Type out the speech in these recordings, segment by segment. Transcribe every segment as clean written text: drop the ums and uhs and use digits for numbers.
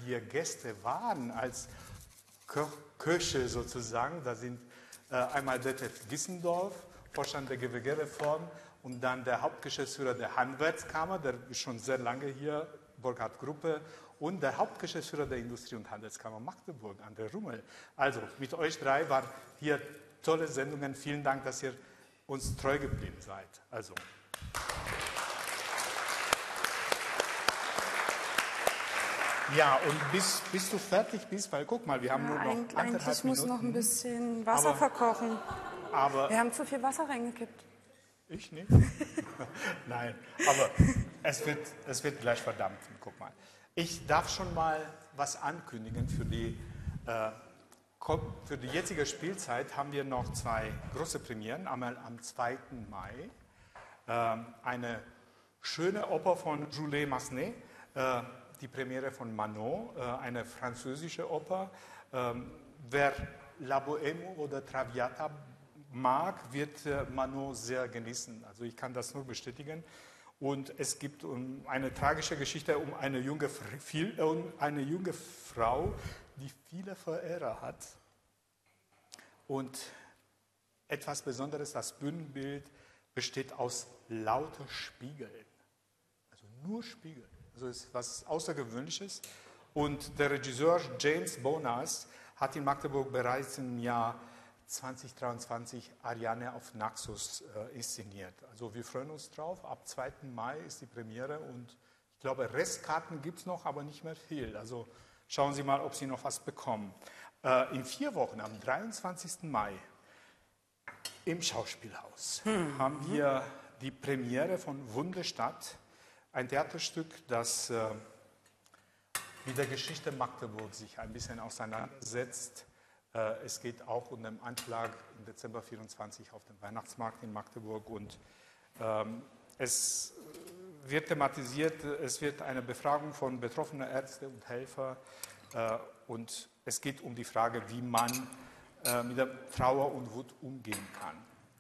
hier Gäste waren als Köche sozusagen. Da sind einmal Detlef Gissendorf, Vorstand der GWG-Reform, und dann der Hauptgeschäftsführer der Handwerkskammer, der ist schon sehr lange hier, Burkhard Gruppe, und der Hauptgeschäftsführer der Industrie- und Handelskammer Magdeburg, André Rummel. Also mit euch drei waren hier tolle Sendungen. Vielen Dank, dass ihr uns treu geblieben seid. Also. Ja, und bis du fertig bist, weil guck mal, wir haben nur noch anderthalb Minuten. Eigentlich muss noch ein bisschen Wasser verkochen. Aber wir haben zu viel Wasser reingekippt. Ich nicht? Nein, aber es wird gleich verdampfen, guck mal. Ich darf schon mal was ankündigen für die jetzige Spielzeit haben wir noch zwei große Premieren. Einmal am 2. Mai eine schöne Oper von Jules Massenet, die Premiere von Manon, eine französische Oper. Wer La Bohème oder Traviata mag, wird Manon sehr genießen. Also ich kann das nur bestätigen. Und es gibt eine tragische Geschichte um eine junge Frau, die viele Verehrer hat. Und etwas Besonderes, das Bühnenbild besteht aus lauter Spiegeln. Also nur Spiegel. Also es ist was Außergewöhnliches. Und der Regisseur James Bonas hat in Magdeburg bereits im Jahr 2023 Ariane auf Naxos inszeniert. Also wir freuen uns drauf. Ab 2. Mai ist die Premiere und ich glaube, Restkarten gibt es noch, aber nicht mehr viel. Also schauen Sie mal, ob Sie noch was bekommen. In 4 Wochen, am 23. Mai, im Schauspielhaus, haben wir die Premiere von Wunderstadt, ein Theaterstück, das mit der Geschichte Magdeburg sich ein bisschen auseinandersetzt. Es geht auch um den Anschlag im Dezember 24 auf den Weihnachtsmarkt in Magdeburg und es wird thematisiert, es wird eine Befragung von betroffenen Ärzten und Helfern und es geht um die Frage, wie man mit der Trauer und Wut umgehen kann.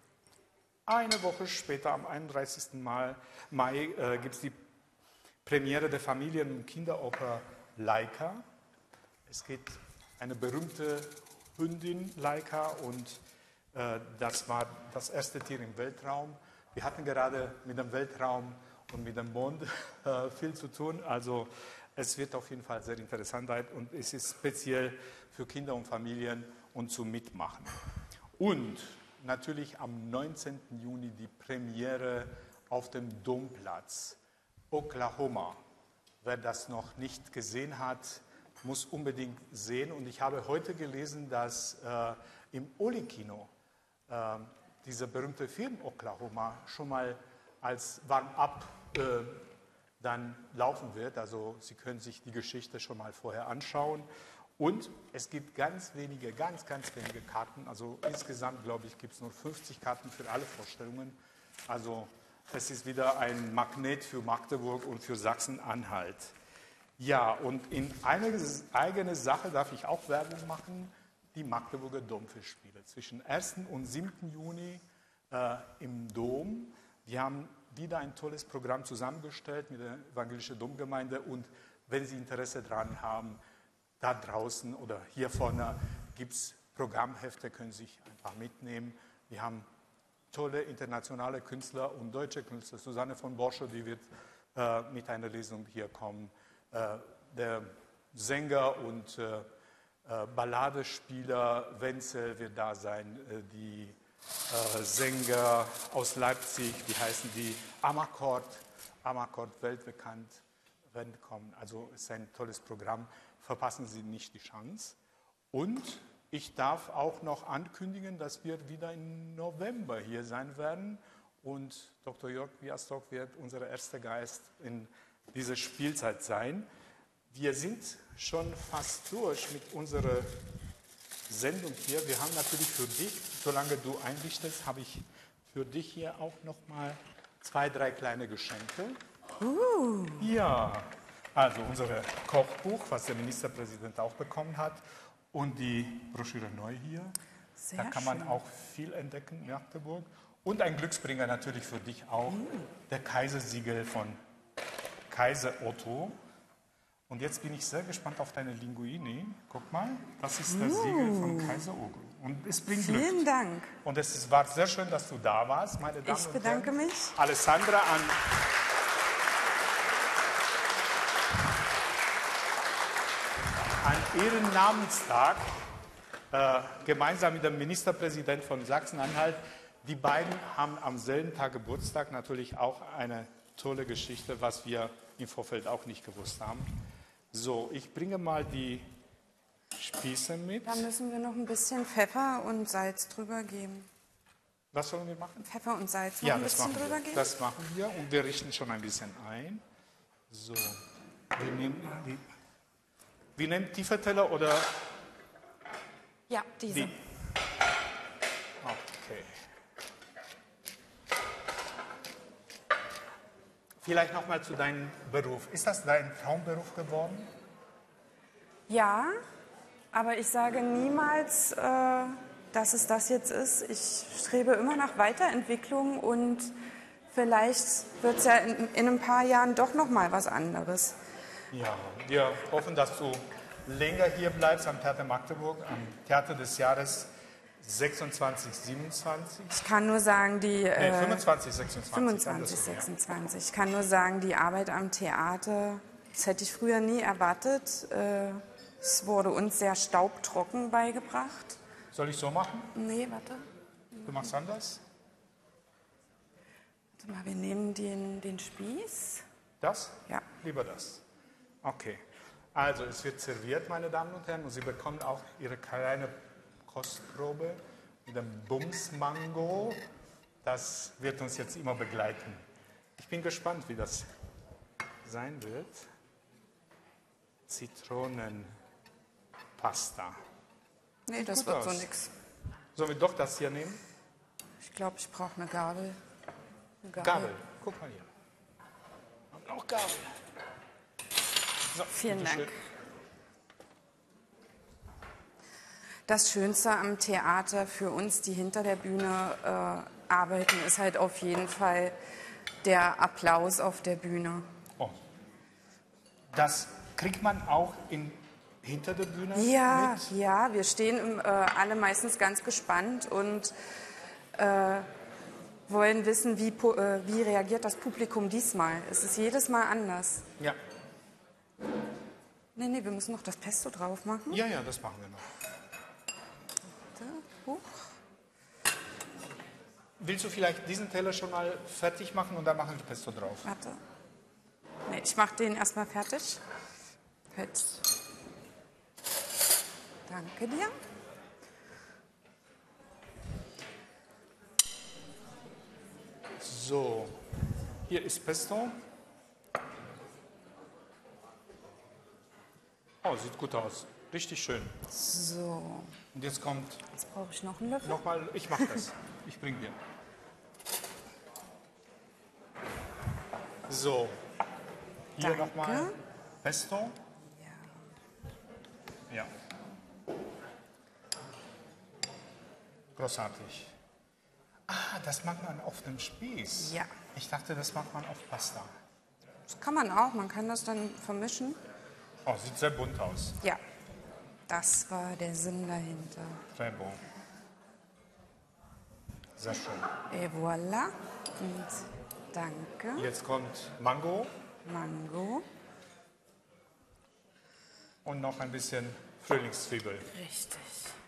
Eine Woche später, am 31. Mai, gibt es die Premiere der Familien- und Kinderoper Laika. Es geht eine berühmte Hündin Laika und das war das erste Tier im Weltraum. Wir hatten gerade mit dem Weltraum und mit dem Mond viel zu tun, also es wird auf jeden Fall sehr interessant sein und es ist speziell für Kinder und Familien und zum Mitmachen. Und natürlich am 19. Juni die Premiere auf dem Domplatz, Oklahoma. Wer das noch nicht gesehen hat, muss unbedingt sehen. Und ich habe heute gelesen, dass im Oli-Kino dieser berühmte Film Oklahoma schon mal als Warm-up dann laufen wird. Also Sie können sich die Geschichte schon mal vorher anschauen. Und es gibt ganz wenige Karten. Also insgesamt, glaube ich, gibt es nur 50 Karten für alle Vorstellungen. Also es ist wieder ein Magnet für Magdeburg und für Sachsen-Anhalt. Ja, und in eine eigene Sache darf ich auch Werbung machen, die Magdeburger Domfestspiele. Zwischen 1. und 7. Juni im Dom. Wir haben wieder ein tolles Programm zusammengestellt mit der Evangelischen Domgemeinde und wenn Sie Interesse daran haben, da draußen oder hier vorne gibt es Programmhefte, können Sie sich einfach mitnehmen. Wir haben tolle internationale Künstler und deutsche Künstler. Susanne von Borsche, die wird mit einer Lesung hier kommen. Der Sänger und Balladespieler Wenzel wird da sein. Die Sänger aus Leipzig, wie heißen die? Amakord weltbekannt, werden kommen. Also es ist ein tolles Programm. Verpassen Sie nicht die Chance. Und ich darf auch noch ankündigen, dass wir wieder im November hier sein werden. Und Dr. Jörg Wiastok wird unser erster Gast in dieser Spielzeit sein. Wir sind schon fast durch mit unserer Sendung hier. Wir haben natürlich für dich, solange du einrichtest, habe ich für dich hier auch noch mal 2, 3 kleine Geschenke. Ja, also unser Kochbuch, was der Ministerpräsident auch bekommen hat, und die Broschüre neu hier. Sehr da kann man schön. auch viel entdecken in Magdeburg. Und ein Glücksbringer natürlich für dich auch, der Kaisersiegel von Kaiser Otto. Und jetzt bin ich sehr gespannt auf deine Linguine. Guck mal, das ist das Siegel von Kaiser Ugo. Und es bringt Glück. Vielen Dank. Und es war sehr schön, dass du da warst, meine Damen und Herren. Ich bedanke mich. Alessandra, an ihren Namenstag, gemeinsam mit dem Ministerpräsidenten von Sachsen-Anhalt. Die beiden haben am selben Tag Geburtstag, natürlich auch eine tolle Geschichte, was wir im Vorfeld auch nicht gewusst haben. So, ich bringe mal die Spieße mit. Da müssen wir noch ein bisschen Pfeffer und Salz drüber geben. Was sollen wir machen? Pfeffer und Salz noch Ja, ein das bisschen machen drüber wir. geben? Das machen wir und wir richten schon ein bisschen ein. So, wir nehmen tiefe Teller oder Ja, diese. die? Okay. Vielleicht noch mal zu deinem Beruf. Ist das dein Traumberuf geworden? Ja, aber ich sage niemals, dass es das jetzt ist. Ich strebe immer nach Weiterentwicklung und vielleicht wird es ja in ein paar Jahren doch noch mal was anderes. Ja, wir hoffen, dass du länger hier bleibst am Theater Magdeburg, am Theater des Jahres 26, 27. Ich kann nur sagen, 25, 26. 25, 26. Ich kann nur sagen, die Arbeit am Theater, das hätte ich früher nie erwartet. Es wurde uns sehr staubtrocken beigebracht. Soll ich so machen? Nee, warte. Du machst anders? Warte mal, wir nehmen den Spieß. Das? Ja. Lieber das. Okay. Also, es wird serviert, meine Damen und Herren, und Sie bekommen auch Ihre kleine Kostprobe mit dem Bums-Mango. Das wird uns jetzt immer begleiten. Ich bin gespannt, wie das sein wird. Zitronenpasta. Nee, das gut wird so aus. nix. Sollen wir doch das hier nehmen? Ich glaube, ich brauche eine Gabel. Gabel. Guck mal hier. Und auch Gabel. So, Vielen bitteschön. Dank. Das Schönste am Theater für uns, die hinter der Bühne arbeiten, ist halt auf jeden Fall der Applaus auf der Bühne. Oh. Das kriegt man auch hinter der Bühne Ja, mit? ja, wir stehen alle meistens ganz gespannt und wollen wissen, wie reagiert das Publikum diesmal. Es ist jedes Mal anders. Ja. Nee, wir müssen noch das Pesto drauf machen. Ja, ja, das machen wir noch. Huch. Willst du vielleicht diesen Teller schon mal fertig machen und dann machen wir Pesto drauf? Warte. Nee, ich mache den erstmal fertig. Halt. Danke dir. So, hier ist Pesto. Oh, sieht gut aus. Richtig schön. So, Und jetzt kommt jetzt brauche ich noch einen Löffel. nochmal, ich mache das. Ich bringe dir. So, hier Danke. nochmal Pesto. Ja. Großartig. Ah, das macht man auf dem Spieß. Ja. Ich dachte, das macht man auf Pasta. Das kann man auch, man kann das dann vermischen. Oh, sieht sehr bunt aus. Ja, das war der Sinn dahinter. Très bon. Sehr schön. Et voilà. Und danke. Jetzt kommt Mango Mango. und noch ein bisschen Frühlingszwiebel. Richtig.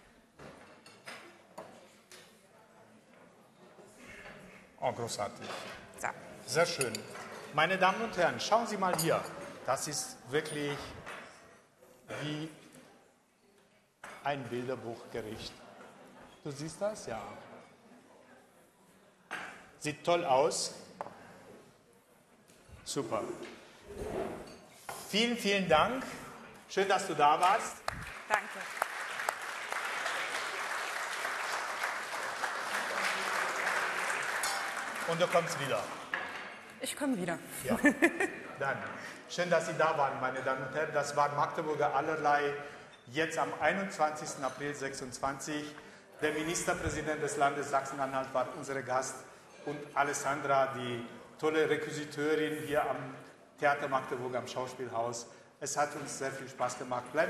Oh, großartig. So. Sehr schön. Meine Damen und Herren, schauen Sie mal hier. Das ist wirklich wie ein Bilderbuchgericht. Du siehst das? Ja. Sieht toll aus. Super. Vielen, vielen Dank. Schön, dass du da warst. Danke. Und du kommst wieder. Ich komme wieder. Ja. Dann. Schön, dass Sie da waren, meine Damen und Herren. Das war Magdeburger Allerlei. Jetzt am 21. April 26. Der Ministerpräsident des Landes Sachsen-Anhalt war unser Gast und Alessandra, die tolle Requisiteurin hier am Theater Magdeburg am Schauspielhaus, Es hat uns sehr viel Spaß gemacht.